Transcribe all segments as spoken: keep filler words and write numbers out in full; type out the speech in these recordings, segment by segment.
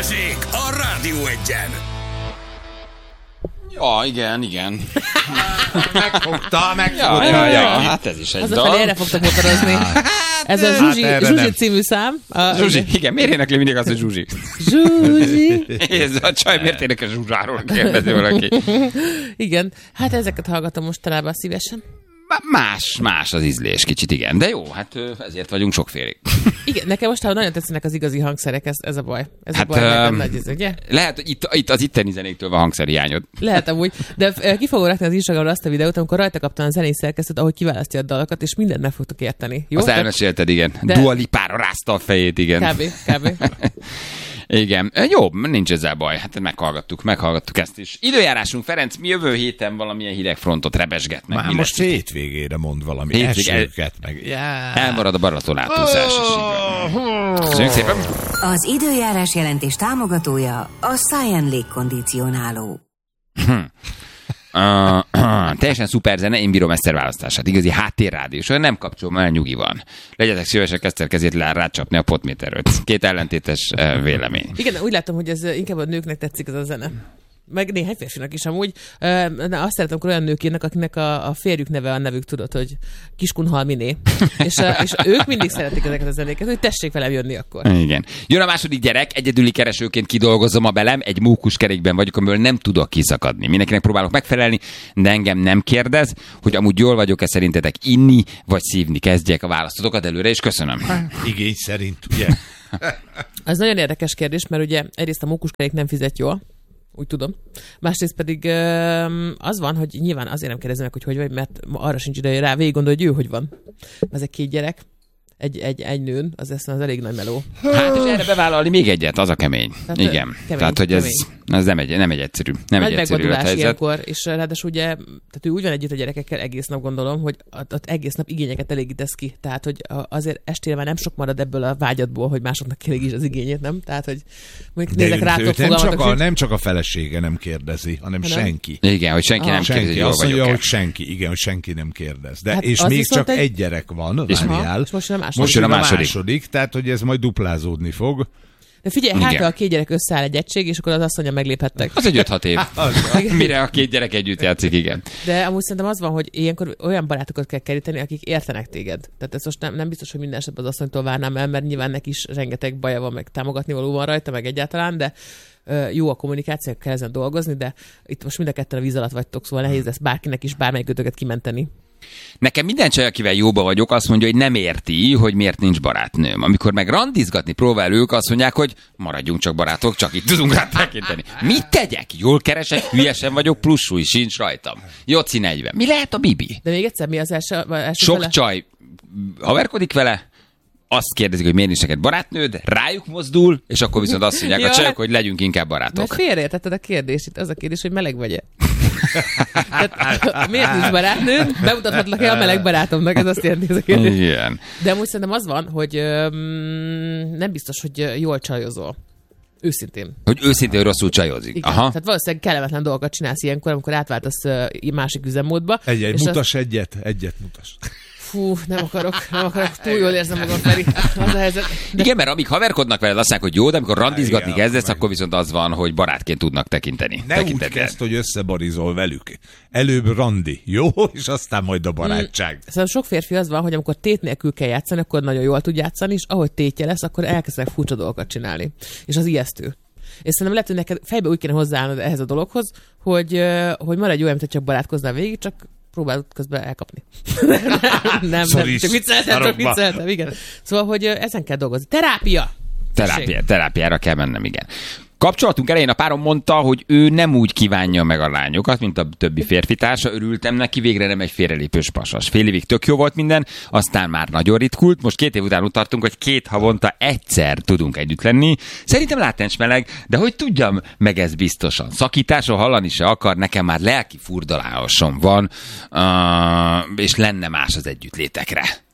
Balázsék a Rádió Egyen. Ja, igen, igen. Megfogta, megfogta. Ja, ja, ja, hát ez is egy az dal. Hazafelé erre fogtak motorozni. Ez a Zsuzsi, Hát Zsuzsi című szám. A, Zsuzsi, igen, miért énekli mindig azt, hogy Zsuzsi? Zsuzsi. Ez a csaj miért énekel Zsuzsáról, kérdezi valaki. Igen, hát ezeket hallgatom mostanában szívesen. Más, más az ízlés kicsit, igen. De jó, hát ezért vagyunk sokfélék. Igen, nekem mostában nagyon tetszenek az igazi hangszerek, ez, ez a baj. Ez Hát, a baj, nekem um, nagy ez, ugye? Lehet, hogy itt, itt az itteni zenéktől van hangszerhiányod. Lehet amúgy, de eh, ki fogom rakni az Instagramra azt a videót, amikor rajta kaptam a zenei szerkesztőt, ahogy kiválasztja a dalokat, és mindent meg fogtok érteni. Jó? Azt elmesélted, igen. De- Dua Lipára rázta a fejét, igen. Kb. Kb. Igen. Jó, nincs ezzel baj. Hát meghallgattuk, meghallgattuk ezt is. Időjárásunk, Ferenc, mi jövő héten valamilyen hideg frontot rebesgetnek. Már Mi most lesz? hétvégére mond valami. Hétvége- Esőket meg. Yeah. Elmarad a Balaton átúszás is. így van. Köszönjük szépen. Az időjárás jelentés támogatója a Science légkondicionáló. Uh, uh, teljesen szuper zene, én bírom Eszter választását. Igazi háttérrádiós, olyan nem kapcsolom, olyan nyugi van. Legyetek szívesek Eszter kezét le rácsapni a potméterőt. Két ellentétes uh, vélemény. Igen, úgy látom, hogy ez eh, inkább a nőknek tetszik ez a zene. Meg néhány férfinak is amúgy. Ö, de azt szeretem, amikor olyan nők írnak, akinek a, a férjük neve a nevük, tudod, hogy Kiskunhalminé. és, a, és ők mindig szeretik ezeket a zenéket, hogy tessék velem jönni akkor. Igen. Jön a második gyerek, egyedüli keresőként kidolgozom a belem, egy mókuskerékben vagyok, amiből nem tudok kiszakadni. Mindenkinek próbálok megfelelni, de engem nem kérdez, hogy amúgy jól vagyok-e szerintetek inni, vagy szívni. Kezdjek a választotokat előre, és köszönöm. Igény szerint, ugye? Ez nagyon érdekes kérdés, mert ugye egyrészt a mókuskerék nem fizet jól, úgy tudom. Másrészt pedig ö, az van, hogy nyilván azért nem kérdezem meg, hogy hogy vagy, mert arra sincs ideje rá, végig gondolja, hogy ő hogy van. Ez egy két gyerek, egy, egy, egy nőn, az lesz az elég nagy meló. Hát és erre bevállalni még egyet, az a kemény. Tehát, Igen. kemény, Tehát, hogy ez, ez nem, egy, nem egy egyszerű, nem Nagy egy egyszerű megvadulás helyzet. ilyenkor, és ráadásul ugye, tehát ő úgy van együtt a gyerekekkel egész nap, gondolom, hogy ott egész nap igényeket elégítesz ki. Tehát, hogy azért estére már nem sok marad ebből a vágyadból, hogy másoknak kielégíts az igényét, nem? Tehát, hogy mondjuk De nézek őt, rátok, őt nem, csak fogalmatok, a, nem csak a felesége nem kérdezi, hanem Hanem? senki. Igen, hogy senki Ah. nem kérdezi, Senki. hogy jól Azt mondja, vagyok-e. hogy senki. Igen, hogy senki nem kérdez. De, Hát és az még viszont csak egy- egy gyerek van, És- várjál. és most jön a második. Most jön a második. második, tehát hogy ez majd duplázódni fog. De figyelj, hát Igen. ha a két gyerek összeáll egy egység, és akkor az azt mondja, megléphettek. Az egy öt-hat év. Mire a két gyerek együtt játszik, igen. De amúgy szerintem az van, hogy ilyenkor olyan barátokat kell keríteni, akik értenek téged. Tehát ez most nem, nem biztos, hogy minden esetben az asszonytól várnám el, mert nyilván neki is rengeteg baja van, meg támogatni való van rajta, meg egyáltalán, de ö, jó a kommunikáció, kell ezen dolgozni, de itt most mind a ketten a víz alatt vagytok, szóval nehéz lesz bárkinek is bármelyik ötöket kimenteni. Nekem minden csaj, akivel jóba vagyok, azt mondja, hogy nem érti, hogy miért nincs barátnőm. Amikor meg randizgatni próbál ők, azt mondják, hogy maradjunk csak barátok, csak itt tudunk rá tekinteni. Mit tegyek? Jól keresek, hülyesen vagyok, plusz súly sincs rajtam. Joci negyven. Mi lehet a Bibi? De még egyszer, mi az első, első Sok fele? csaj haverkodik vele, azt kérdezik, hogy miért nincs neked barátnőd, rájuk mozdul, és akkor viszont azt mondják Ja, a csajok, hát- hogy legyünk inkább Mert barátok. félreértetted a kérdést, itt az a kérdés, hogy meleg vagy-e. Tehát, miért nincs barátnőd? Bemutathatlak-e a meleg barátomnak? Ez azt jelenti ez a kérdés. Igen. De amúgy szerintem az van, hogy öm, nem biztos, hogy ö, jól csajozol. Őszintén. Hogy őszintén rosszul csajozik. Igen. Aha. Tehát valószínűleg kellemetlen dolgokat csinálsz ilyenkor, amikor átváltasz ö, másik üzemmódba. Egy-egy, és mutas egyet, egyet mutas. Az, fú, nem akarok, nem akarok, túl jól érzem magam, Feri. Az a helyzet. De Igen, mert amíg haverkodnak veled, azt mondják, hogy jó, de amikor randizgatni Igen, kezdesz, meg- akkor viszont az van, hogy barátként tudnak tekinteni. Ne úgy Tekinted el. kezd, hogy összebarizol velük. Előbb randi, jó? És aztán majd a barátság. Szóval sok férfi az van, hogy amikor tét nélkül kell játszani, akkor nagyon jól tud játszani, és ahogy tétje lesz, akkor elkezdenek furcsa dolgokat csinálni. És az ijesztő. És szerintem lehet, hogy neked fejbe úgy kéne hozzáállnod ehhez a dologhoz, hogy, ö, hogy maradj olyan, mint csak barátkoznál végig, csak próbálod közben elkapni. nem, nem, Szoríts, csak vicceltem, csak sarokba. vicceltem, igen. Szóval, hogy ö, ezen kell dolgozni. Terápia! Terápia, terápiára kell mennem, igen. Kapcsolatunk elején a párom mondta, hogy ő nem úgy kívánja meg a lányokat, mint a többi férfitársa. Örültem neki, végre nem egy félrelépős pasas. Fél évig tök jó volt minden, aztán már nagyon ritkult. Most két év után úgy tartunk, hogy két havonta egyszer tudunk együtt lenni. Szerintem látens meleg, de hogy tudjam meg ez biztosan. Szakításról hallani se akar, nekem már lelki furdalásom van, uh, és lenne más az együttlétekre.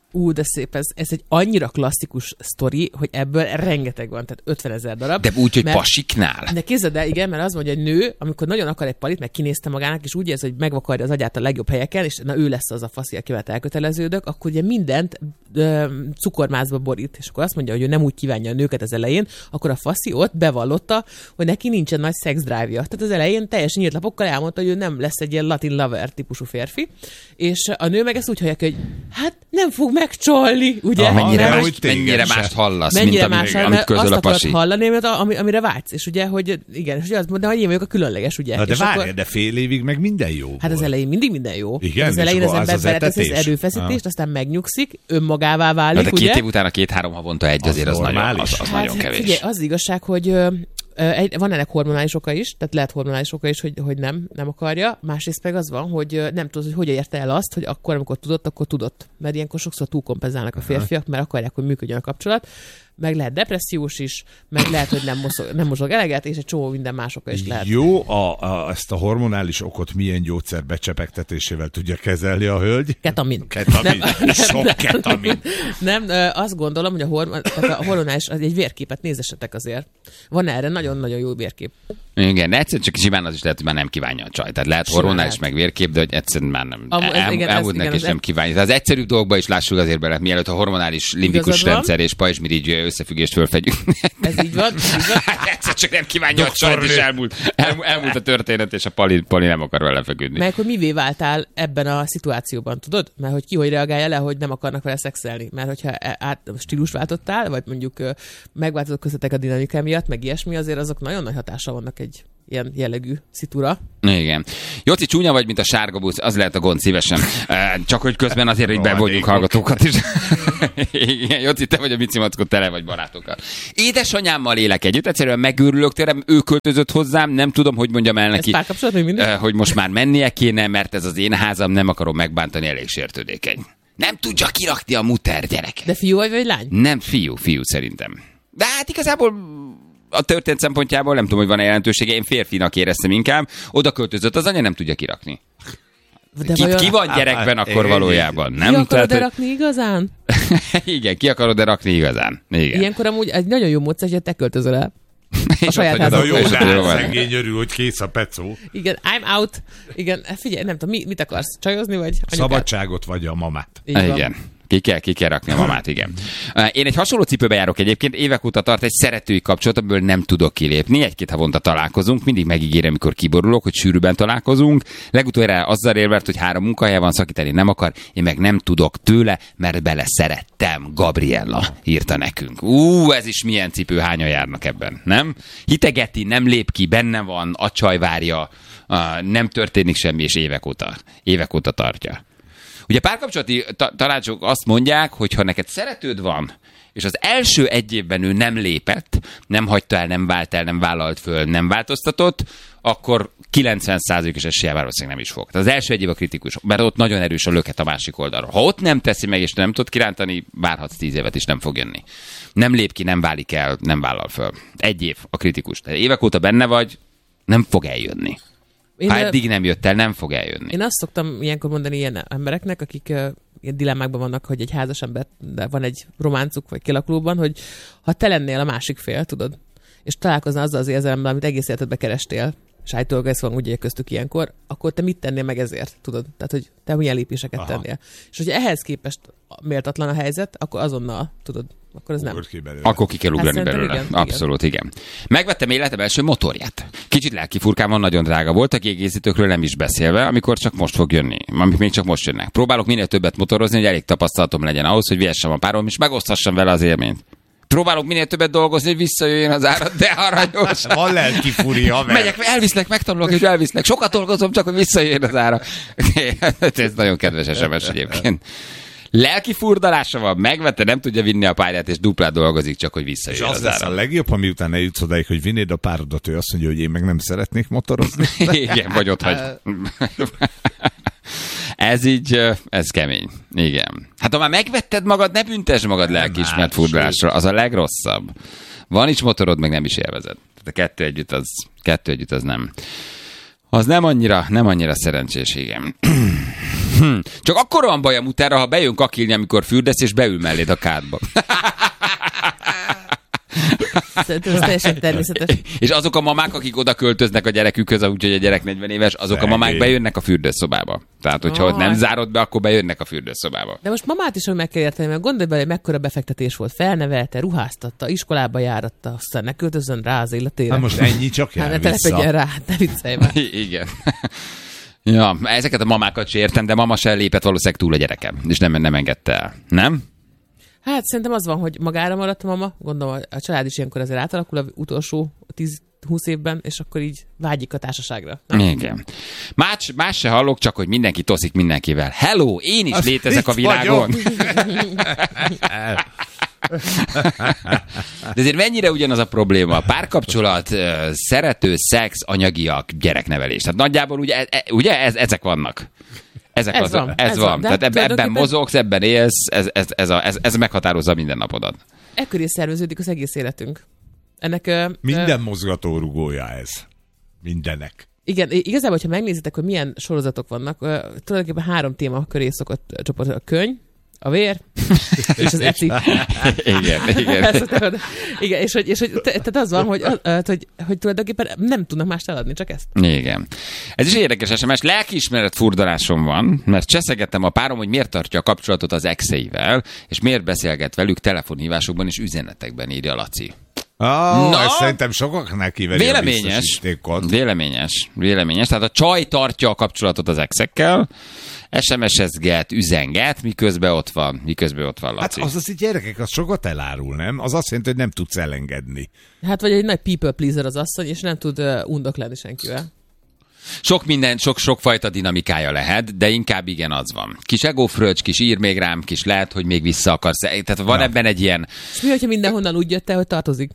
Ú, de szép, ez, ez egy annyira klasszikus sztori, hogy ebből rengeteg van, tehát ötvenezer darab. De úgy, hogy mert, pasiknál? De képzeld el, igen, mert az mondja, hogy nő, amikor nagyon akar egy palit, meg kinézte magának, és úgy érzi, hogy megvakarja az agyát a legjobb helyeken, és na ő lesz az a faszi, akivel elköteleződök, akkor ugye mindent ö, cukormázba borít. És akkor azt mondja, hogy ő nem úgy kívánja a nőket az elején, akkor a faszi ott bevallotta, hogy neki nincsen nagy sex drive-ja. Tehát az elején teljesen nyílt lapokkal elmondta, hogy ő nem lesz egy ilyen latin lover típusú férfi, és a nő meg ezt úgy hallják, hogy hát nem fog megcsalni, ugye? Aha, mennyire, de más, hogy téged mennyire se. mást hallasz, Mennyire mint amit, más, amit közöl azt a akarod pasi. hallani, mint a, ami, amire vágysz, és ugye, hogy igen, és ugye azt mondja, hogy én vagyok a különleges, ugye? Na de és várj, akkor, de fél évig meg minden jó hát az volt. elején mindig minden jó. Igen, az és elején az akkor az ember az beleteszi az etetés? erőfeszítést, Ah. aztán megnyugszik, önmagává Na, válik, de két ugye? év után a két-három havonta egy, Az azért az, nagyon, normális. az, az Hát, nagyon kevés. Figyelj, az igazság, hogy ö, ö, egy, van ennek hormonális oka is, tehát lehet hormonális oka is, hogy, hogy nem, nem akarja. Másrészt meg az van, hogy ö, nem tudod, hogy hogy érte el azt, hogy akkor, amikor tudott, akkor tudott. Mert ilyenkor sokszor túlkompenzálnak a férfiak, mert akarják, hogy működjön a kapcsolat. Meg lehet depressziós is, meg lehet, hogy nem mozog, nem mozog eleget, és egy csomó minden más oka is lehet. Jó, a, a, ezt a hormonális okot milyen gyógyszer becsepegtetésével tudja kezelni a hölgy? Ketamin. Ketamin. Nem. Sok ketamin. Nem, ö, azt gondolom, hogy a, hormon, tehát a hormonális, az egy vérképet nézessetek azért. Van erre nagyon-nagyon jó vérkép. Igen, de egyszerűen csak simán az is lehet, hogy már nem kívánja a csaj. Tehát lehet Simán hormonális lehet. meg vérkép, de hogy egyszerűen már nem. Amú- ez- El, igen, ez- elmúlt igen, neki, és ez- nem kívánja. Tehát az egyszerűbb dolgokba is lássuk azért bele, mielőtt a hormonális limbikus Igazad van. rendszer és pajzsmirigy összefüggést fölfedjük. Ez így van, így van. Egyszer csak nem kívánja a csajt, és elmúlt, el, elmúlt a történet, és a Pali, Pali nem akar vele feküdni. Meg hogy mivé váltál ebben a szituációban, tudod? Mert hogy ki hogy reagálja le, hogy nem akarnak vele szexelni. Mert hogyha e- át stílus váltottál, vagy mondjuk ö, megváltozott köztetek a dinamika miatt, meg ilyesmi, azért azok nagyon nagy hatással vannak egy ilyen jellegű szitúra. Igen. Jóci, csúnya vagy, mint a sárga busz, az lehet a gond szívesen. Csak hogy közben azért, hogy bevonjuk hallgatókat is. Igen, Jóci, te vagy a Mici Mackó, tele vagy barátokkal. Édesanyámmal élek együtt, egyszerűen megőrülök tőlem, ő költözött hozzám, nem tudom, hogy mondjam el Ez neki, párkapcsolat még mindig? hogy most már mennie kéne, mert ez az én házam, nem akarom megbántani, elég sértődékeny. Nem tudja kirakni a muter gyerek. De fiú vagy, vagy lány? Nem fiú, fiú szerintem. De hát igazából a történet szempontjából nem tudom, hogy van-e jelentősége, én férfinak éreztem inkább, oda költözött, az anya nem tudja kirakni. De Ki, vajon- ki van gyerekben Hát, akkor igen, valójában? Ki Nem? akarod hogy- rakni igazán? Igen, ki akarod-e rakni igazán? Igen. Ilyenkor amúgy egy nagyon jó módszer, hogy te költözöl el. És saját ott De hagyod a házad. jó és ott jó rá, van. szegény örül, hogy kész a pecó. Igen, I'm out. Igen, figyelj, nem tudom, mi, mit akarsz? Csajozni, vagy anyukát? Szabadságot vagy a mamát. Így van. Igen. Ki kell, ki kell rakni a mamát, igen. Én egy hasonló cipőbe járok egyébként, évek óta tart egy szeretői kapcsolat, amiből nem tudok kilépni. Egy-két havonta találkozunk, mindig megígérem, amikor kiborulok, hogy sűrűben találkozunk. Legutoljára azzal érvelt, hogy három munkahely van, szakítani nem akar, én meg nem tudok tőle, mert bele szerettem. Gabriella írta nekünk. Ú, ez is milyen cipő, hányan járnak ebben, nem? Hitegeti, nem lép ki, benne van, a csaj várja, nem történik semmi, és évek óta, évek óta tartja. Ugye párkapcsolati ta- tanácsok azt mondják, hogy ha neked szeretőd van, és az első egy évben ő nem lépett, nem hagyta el, nem vált el, nem vállalt föl, nem változtatott, akkor kilencven százalékos eséllyel valószínűleg nem is fog. Tehát az első egy év a kritikus, mert ott nagyon erős a löket a másik oldalra. Ha ott nem teszi meg, és nem tud kirántani, várhatsz tíz évet is nem fog jönni. Nem lép ki, nem válik el, nem vállal föl. Egy év a kritikus. Tehát évek óta benne vagy, nem fog eljönni. Én, Ha ö, eddig nem jött el, nem fog eljönni. Én azt szoktam ilyenkor mondani ilyen embereknek, akik uh, ilyen dilemmákban vannak, hogy egy házas ember, de van egy románcuk vagy kialakulóban, hogy ha te lennél a másik fél, tudod, és találkoznál azzal az érzelemmel, amit egész életedbe kerestél, és állítólag ez van ugye köztük ilyenkor, akkor te mit tennél meg ezért, tudod? Tehát, hogy te milyen lépéseket Aha. tennél. És hogyha ehhez képest méltatlan a helyzet, akkor azonnal, tudod, akkor ez nem. Ugorj ki belőle. Akkor ki kell ugrani Hát szerintem belőle. igen, Abszolút, igen. Megvettem életem első motorját. Kicsit lelkifurkám van, nagyon drága volt, a kiegészítőkről nem is beszélve, amikor csak most fog jönni, amik még csak most jönnek. Próbálok minél többet motorozni, hogy elég tapasztalatom legyen ahhoz, hogy vihessem a párom, és megoszthassam vele az élményt. Próbálok minél többet dolgozni, hogy visszajöjjön az árat, de aranyos. Van lelki furi, haver. Megyek, elviszlek, megtanulok, és elviszlek. Sokat dolgozom, csak hogy visszajöjjön az ára. Ez nagyon kedves es em es egyébként. Lelki furdalása van, megvette, nem tudja vinni a pályát, és duplát dolgozik, csak hogy És visszajöjjön az az lesz ára. a legjobb, ha miután eljutsz odáig, hogy vinnéd a párodat, ő azt mondja, hogy én meg nem szeretnék motorozni. Igen, vagy ott hagy. Ez így, ez kemény. Igen. Hát ha már megvetted magad, ne büntesd magad lelkiismert furdalásra. Az a legrosszabb. Van is motorod, meg nem is élvezed. De kettő együtt az, kettő együtt az nem. Az nem annyira, nem annyira szerencsés, igen. Csak akkor van bajom utána, ha bejön kakilni, amikor fürdesz, és beül melléd a kádba. Szerintem ez teljesen természetes. És azok a mamák, akik oda költöznek a gyerekükhöz, úgyhogy a gyerek negyven éves, azok a mamák bejönnek a fürdőszobába. Tehát, hogyha ott nem zárod be, akkor bejönnek a fürdőszobába. De most mamát is meg kell érteni, mert gondolj bele, hogy mekkora befektetés volt. Felnevelte, ruháztatta, iskolába járatta, aztán ne költözön rá az életére. Hát most ennyi csak jár hát ne vissza. telepedjen rá, ne viccelj már. Igen. Ja, ezeket a mamákat sem értem, de mama sem lépett valószínűleg túl a gyerekem, és nem, nem engedte el. Nem? Hát szerintem az van, hogy magára maradt a mama, gondolom a család is ilyenkor azért átalakul az utolsó tíz-húsz évben, és akkor így vágyik a társaságra. Nem? Igen. Más, más se hallok, csak hogy mindenki toszik mindenkivel. Hello, én is az létezek a világon. De azért mennyire ugyanaz a probléma? Párkapcsolat, szerető, szex, anyagiak, gyereknevelés. Tehát nagyjából ugye, ugye ez, ezek vannak. Ezek ez az, van. Ez, ez van. van. Tehát ebben, ebben mozogsz, ebben élsz, ez, ez, ez, a, ez, ez meghatározza minden napodat. Ekkor szerveződik az egész életünk. Ennek, ö, Minden ö, mozgatórugója ez. Mindenek. Igen, igazából, hogyha megnézitek, hogy milyen sorozatok vannak, ö, tulajdonképpen három téma köré szokott csoport. A könyv, a vér, és az eci. Igen, igen. igen, és hogy, és hogy tehát az van, hogy, hogy, hogy tulajdonképpen nem tudnak mást eladni, csak ezt. Igen. Ez is érdekes es em es. Lelkiismeret furdalásom van, mert cseszegettem a párom, hogy miért tartja a kapcsolatot az exeivel, és miért beszélget velük telefonhívásokban és üzenetekben, írja Laci. Ah, no, ez szerintem sokaknak kiveri véleményes, a biztosítékot. Véleményes, véleményes. Tehát a csaj tartja a kapcsolatot az exekkel, es em es-ezget, üzenget, miközben ott van, miközben ott van Laci. Hát az az így gyerekek, az sokat elárul, nem? Az azt jelenti, hogy nem tudsz elengedni. Hát vagy egy nagy people pleaser az asszony, és nem tud uh, undoklani senkivel. Sok minden, sok, sokfajta dinamikája lehet, de inkább igen, az van. Kis egófröccs, kis ír még rám, kis lehet, hogy még vissza akarsz. Tehát van ja. ebben egy ilyen... És mi, hogyha mindenhonnan úgy jött el, hogy tartozik?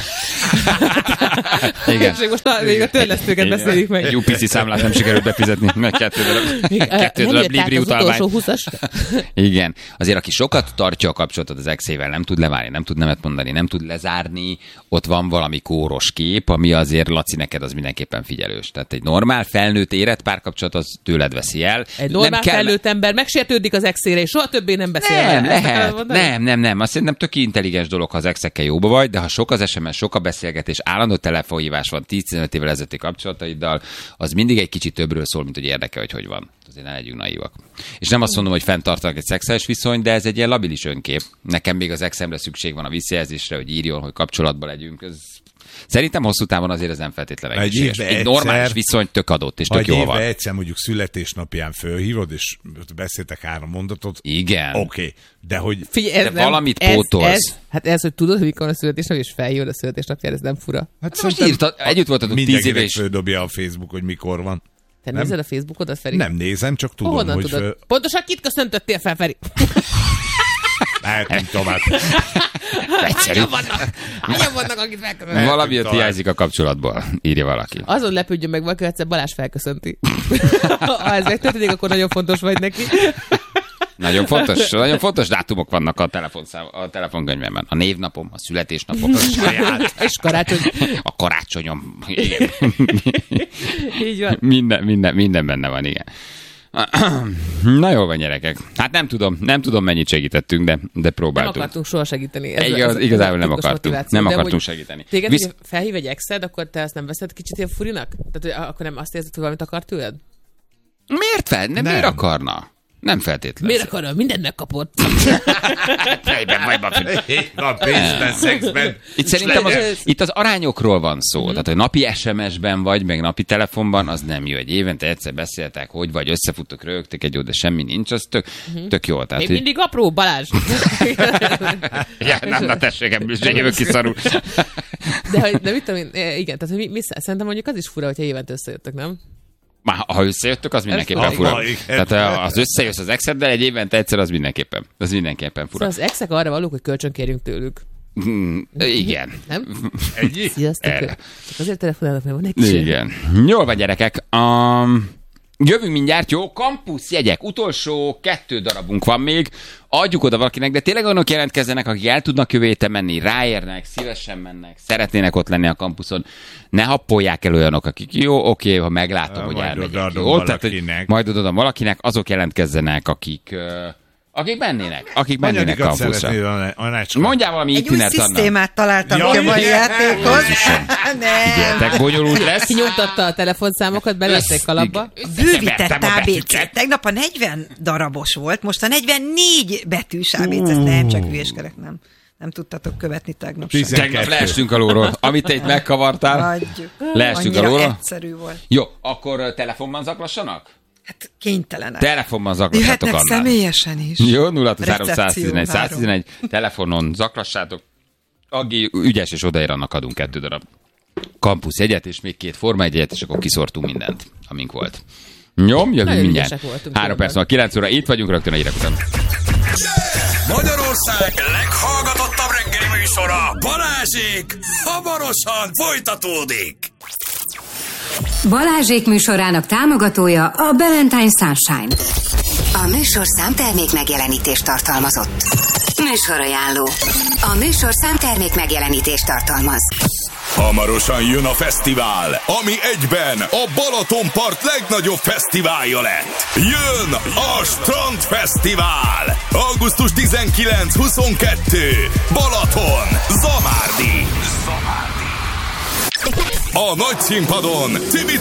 Igen. És most a, még a törlesztőket beszéljük meg. Egy u pé cé számlát nem sikerült befizetni, meg kettő darab, kettő darab Libri utalvány. Igen. Azért, aki sokat tartja a kapcsolatot az exével, nem tud levárni, nem tud nemet mondani, nem tud lezárni, ott van valami kóros kép, ami azért, Laci, neked az mindenképpen figyelős. Tehát egy normál felnőtt érett párkapcsolat az tőled veszi el. Egy normál kell... felnőtt ember megsértődik az exére, és soha többé nem beszél. Nem, lehet. Nem, nem, nem. Azt szerintem tök intelligens dolog, ha az exekkel jóba vagy, de ha sok az es em es, sok a beszélgetés, állandó telefonhívás van tíz-tizenöt évvel ezelőtti kapcsolataiddal, az mindig egy kicsit többről szól, mint hogy érdekel, hogy hogy van. Azért ne legyünk naívak. És nem azt mondom, hogy fenntartanak egy szexuális viszony, de ez egy ilyen labilis önkép. Nekem még az exemre szükség van a visszajelzésre, hogy írjon, hogy kapcsolatban legyünk. Ez... Szerintem hosszú távon azért ez nem feltétlenül egészséges. Egy, egy normális viszony tök adott, és tök jól van. Ha egyszer mondjuk születésnapján fölhívod, és beszéltek három mondatot. Igen. Oké, okay. De hogy... Figyelj, de nem, valamit ez, pótolsz. Ez, hát ez, hogy tudod, hogy mikor a születésnap, és felhívod a születésnapjára, ez nem fura. Hát most írta, együtt voltatok tíz éve, és... földobja a Facebook, hogy mikor van. Te nem? nézed a Facebookodat, Feri? Nem nézem, csak tudom, Honnan hogy... tudod? Föl... Pontosan kit köszöntöttél fel, Feri? Lehetünk tovább. Egyszerű. Hányan vannak, akit felköszöntöttél? Valami ott hiányzik a kapcsolatból, írja valaki. Azon lepődjön meg valaki, egyszer Balázs felköszönti. Ha ez megtörténik, akkor nagyon fontos vagy neki. Nagyon fontos, nagyon fontos dátumok vannak a, telefonszám, a telefonkönyvemben. A névnapom, a születésnapom, a saját. És karácsony. A karácsonyom. Igen. Így van. Minden, minden, minden benne van, igen. Na jól van, gyerekek. Hát nem tudom, nem tudom, mennyit segítettünk, de, de próbáltunk. Nem akartunk soha segíteni. Ez, Igaz, ez, igazából ez nem akartunk. Nem akartunk segíteni. Téged, Visz... hogy felhív egy exed, akkor te ezt nem veszed kicsit ilyen furinak? Tehát hogy akkor nem azt érzed, hogy valamit akar tőled? Miért fel? Nem, nem. Miért akarna? Nem feltétlenül. Miért akarna? Mindent megkapott. Fejben, vajban. A pénzben, szexben. Itt szerintem az, itt az arányokról van szó. Mm-hmm. Tehát, hogy napi es em es-ben vagy, meg napi telefonban, az nem jó. Egy évente egyszer beszéltek, hogy vagy összefuttok, rögtük egy jó, de semmi nincs, az tök, mm-hmm. tök jó. Tehát, Még hogy... mindig apró, Balázs. ja, nem, na tessék, ebből is jövök ki szarul. De, hogy, de mit tudom én, igen, tehát hogy mi, mi, szerintem mondjuk az is fura, hogyha évente összejöttök, nem? Már ha összejöttök, az mindenképpen fura. Tehát az összejössz az exeddel egy évente egyszer, az mindenképpen, az mindenképpen fura. Szóval az exek arra valók, hogy kölcsön kérjünk tőlük. Mm, igen. Nem? Ennyi? Sziasztok. Csak azért telefonálnak, mert van egy kis. Igen. Jól van, gyerekek. Um, Jövünk mindjárt, jó? Kampusz jegyek, utolsó kettő darabunk van még, adjuk oda valakinek, de tényleg olyanok jelentkezzenek, akik el tudnak jövő héten menni, ráérnek, szívesen mennek, szeretnének ott lenni a kampuszon. Ne happolják el olyanok, akik jó, oké, ha meglátom, hogy elmegyek. Jó? Tehát, hogy majd odaadom valakinek, azok jelentkezzenek, akik... Akik mennének, akik mennének kampuszra. Mondjál valami itinert annak. Egy új szisztémát találtam ki a mai játékhoz. Figyeltek, bonyolult lesz. Kinyomtatta a telefonszámokat, belették a labba. Bővített á bé cé. Tegnap a negyven darabos volt, most a negyvennégy betűs á bé cé. Nem, csak hülyeskedek, nem. Nem tudtatok követni tegnap sem. Tegnap leestünk a lóról. Amit te itt megkavartál, Hagyjuk. leestünk a Annyira lóról. egyszerű volt. Jó, akkor telefonban zaklassanak? Hát kénytelenek. Telefonban zaklassátok Jöhetnek annál. személyesen is. Jó, nulla három száz tizenegy Recepció, száz tizenegy, telefonon zaklassátok. Aki ügyes és odaér, annak adunk kettő darab kampusz jegyet, és még két forma egyet, és akkor kiszortunk mindent, amink volt. Nyom, jövünk Nagyon mindjárt. ügyesek voltunk, Három perc van, kilenc óra, itt vagyunk rögtön a hírek után. Magyarország leghallgatottabb reggeli műsora, Balázsék, hamarosan folytatódik. Balázsék műsorának támogatója a Valentine Sunshine. A műsorszám termék megjelenítést tartalmazott. Műsorajánló. A műsorszám termék megjelenítést tartalmaz. Hamarosan jön a fesztivál, ami egyben a Balatonpart legnagyobb fesztiválja lett. Jön a Strandfesztivál! augusztus tizenkilenc huszonkettő Balaton, Zamárdi. A nagy színpadon Timi